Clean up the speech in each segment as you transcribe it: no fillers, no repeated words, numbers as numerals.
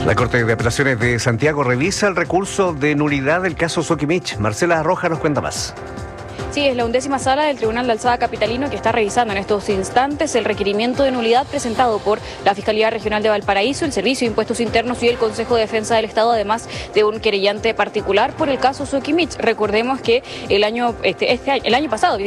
La Corte de Apelaciones de Santiago revisa el recurso de nulidad del caso Soquimich. Marcela Roja nos cuenta más. Sí, es la 11ª sala del Tribunal de Alzada Capitalino que está revisando en estos instantes el requerimiento de nulidad presentado por la Fiscalía Regional de Valparaíso, el Servicio de Impuestos Internos y el Consejo de Defensa del Estado, además de un querellante particular por el caso Soquimich. Recordemos que el año pasado,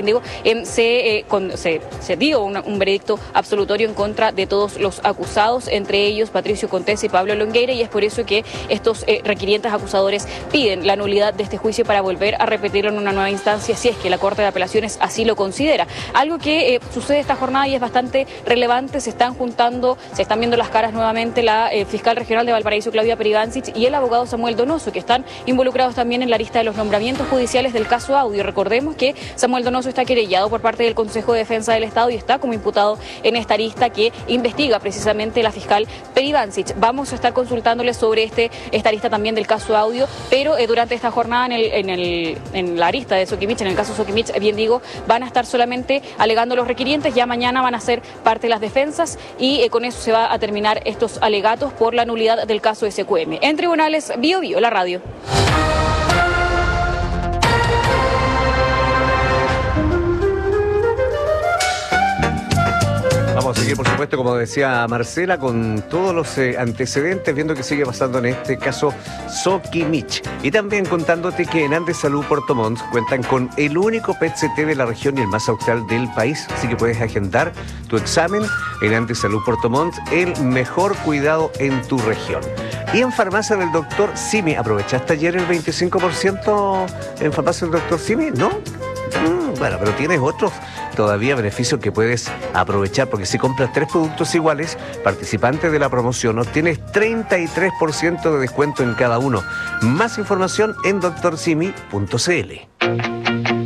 se dio un veredicto absolutorio en contra de todos los acusados, entre ellos Patricio Contés y Pablo Longueira, y es por eso que estos requirientes acusadores piden la nulidad de este juicio para volver a repetirlo en una nueva instancia, si es que la Corte de Apelaciones así lo considera. Algo que sucede esta jornada y es bastante relevante: se están viendo las caras nuevamente la fiscal regional de Valparaíso, Claudia Peribancic, y el abogado Samuel Donoso, que están involucrados también en la lista de los nombramientos judiciales del caso Audio. Recordemos que Samuel Donoso está querellado por parte del Consejo de Defensa del Estado y está como imputado en esta lista que investiga precisamente la fiscal Peribancic. Vamos a estar consultándoles sobre esta lista también del caso Audio, pero durante esta jornada en la lista de Soquimich, en el caso Soquimich, bien digo, van a estar solamente alegando los requirientes. Ya mañana van a ser parte de las defensas y con eso se va a terminar estos alegatos por la nulidad del caso SQM. En tribunales, Bio Bio, la radio. Vamos a seguir, por supuesto, como decía Marcela, con todos los antecedentes, viendo qué sigue pasando en este caso Soquimich. Y también contándote que en Andes Salud Puerto Montt cuentan con el único PET-CT de la región y el más austral del país. Así que puedes agendar tu examen en Andes Salud Puerto Montt, el mejor cuidado en tu región. Y en farmacia del Dr. Simi, ¿aprovechaste ayer el 25% en farmacia del Dr. Simi? ¿No? Bueno, pero tienes otros todavía beneficios que puedes aprovechar, porque si compras 3 productos iguales, participantes de la promoción, obtienes 33% de descuento en cada uno. Más información en doctorsimi.cl.